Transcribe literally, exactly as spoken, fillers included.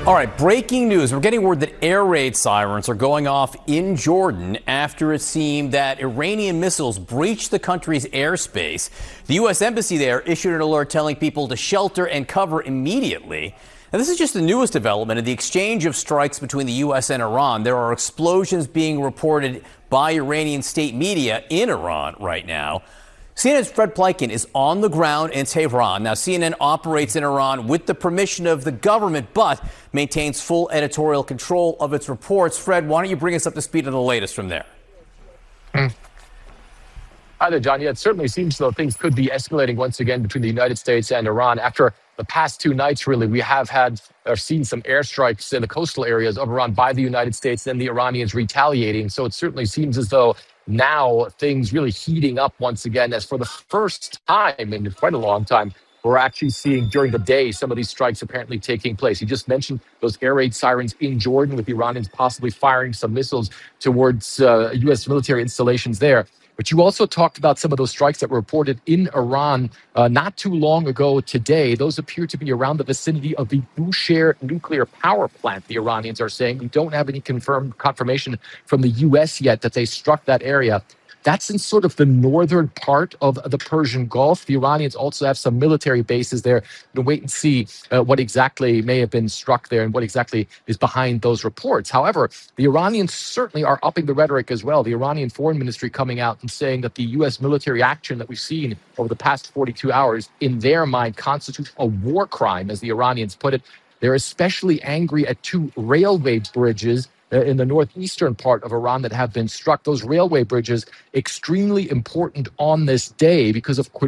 All right, breaking news. We're getting word that air raid sirens are going off in Jordan after it seemed that Iranian missiles breached the country's airspace. The U S embassy there issued an alert telling people to shelter and cover immediately. Now, this is just the newest development in the exchange of strikes between the U S and Iran. There are explosions being reported by Iranian state media in Iran right now. C N N's Fred Pleitgen is on the ground in Tehran. Now, C N N operates in Iran with the permission of the government, but maintains full editorial control of its reports. Fred, why don't you bring us up to speed on the latest from there? Mm. Hi there, John. Yeah, it certainly seems though things could be escalating once again between the United States and Iran. After the past two nights, really, we have had or seen some airstrikes in the coastal areas of Iran by the United States and the Iranians retaliating. So it certainly seems as though now things really heating up once again, as for the first time in quite a long time, we're actually seeing during the day some of these strikes apparently taking place. You just mentioned those air raid sirens in Jordan, with the Iranians possibly firing some missiles towards uh, U S military installations there. But you also talked about some of those strikes that were reported in Iran uh, not too long ago today. Those appear to be around the vicinity of the Bushehr nuclear power plant, the Iranians are saying. We don't have any confirmed confirmation from the U S yet that they struck that area. That's in sort of the northern part of the Persian Gulf. The Iranians also have some military bases there. We'll wait and see uh, what exactly may have been struck there and what exactly is behind those reports. However, the Iranians certainly are upping the rhetoric as well. The Iranian Foreign Ministry coming out and saying that the U S military action that we've seen over the past forty-two hours, in their mind, constitutes a war crime, as the Iranians put it. They're especially angry at two railway bridges in the northeastern part of Iran that have been struck. Those railway bridges, extremely important on this day because of